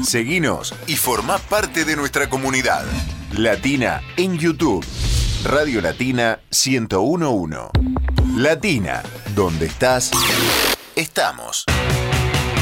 Seguinos y formá parte de nuestra comunidad. Latina en YouTube. Radio Latina 1011. Latina, donde estás, estamos.